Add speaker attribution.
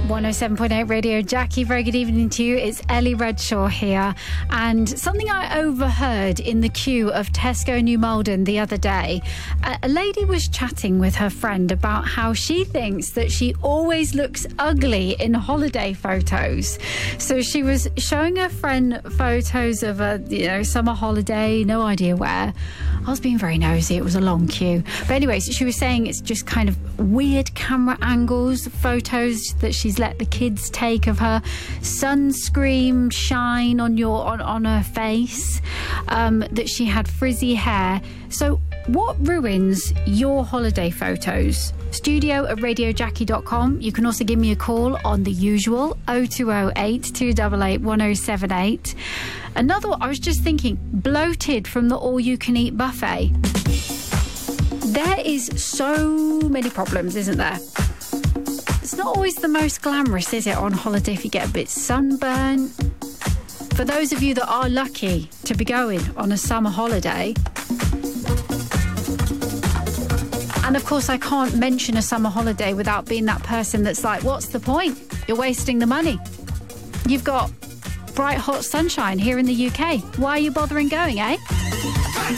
Speaker 1: 107.8 Radio Jackie. Very good evening to you. It's Ellie Redshaw here. And something I overheard in the queue of Tesco New Malden the other day, a lady was chatting with her friend about how she thinks that she always looks ugly in holiday photos. So she was showing her friend photos of a summer holiday, no idea where. I was being very nosy. It was a long queue. But anyways, she was saying it's just kind of weird camera angles, photos that she's let the kids take of her, sunscreen shine on her face, that she had frizzy hair. So what ruins your holiday photos? studio@radiojackie.com. You can also give me a call on the usual 0208 288 1078. Another one, I was just thinking, bloated from the all-you-can-eat buffet. There is so many problems, isn't there? It's not always the most glamorous, is it, on holiday if you get a bit sunburned? For those of you that are lucky to be going on a summer holiday, and of course I can't mention a summer holiday without being that person that's like, what's the point? You're wasting the money. You've got bright hot sunshine here in the UK. Why are you bothering going, eh?